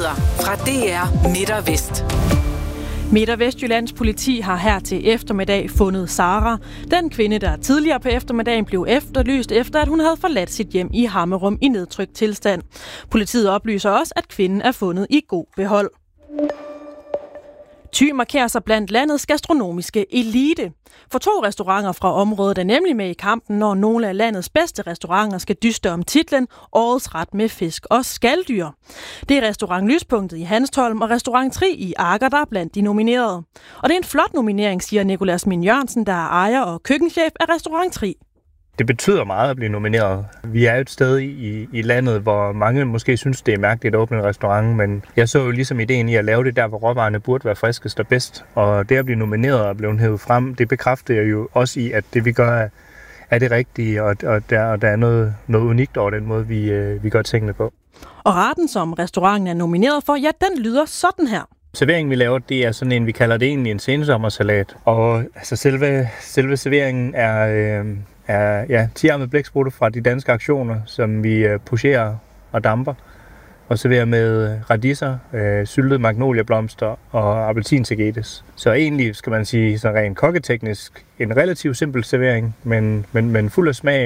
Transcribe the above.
Nyheder fra DR Midt og Vest. Midt- og Vestjyllands politi har her til eftermiddag fundet Sara. Den kvinde, der tidligere på eftermiddagen blev efterlyst efter, at hun havde forladt sit hjem i Hammerum i nedtrykt tilstand. Politiet oplyser også, at kvinden er fundet i god behold. Thy markerer sig blandt landets gastronomiske elite. For 2 restauranter fra området er nemlig med i kampen, når nogle af landets bedste restauranter skal dyste om titlen Årets ret med fisk og skaldyr. Det er Restaurant Lyspunktet i Hanstholm og Restaurant Tri i Agger, der er blandt de nominerede. Og det er en flot nominering, siger Nicolas Min Jørgensen, der er ejer og køkkenchef af Restaurant Tri. Det betyder meget at blive nomineret. Vi er et sted i landet, hvor mange måske synes, det er mærkeligt at åbne en restaurant, men jeg så jo ligesom ideen i at lave det der, hvor råvarerne burde være friskest og bedst. Og det at blive nomineret og blive hævet frem, det bekræfter jo også i, at det vi gør er det rigtige, og der er noget unikt over den måde, vi gør tingene på. Og retten, som restauranten er nomineret for, ja, den lyder sådan her. Serveringen, vi laver, det er sådan en, vi kalder det egentlig en sensommersalat. Og altså selve serveringen er tiarmede blæksprutte fra de danske aktioner, som vi pocherer og damper. Og serverer med radiser, syltede magnoliablomster og appelsintagetes. Så egentlig skal man sige, så rent kokketeknisk, en relativt simpel servering, men fuld af smag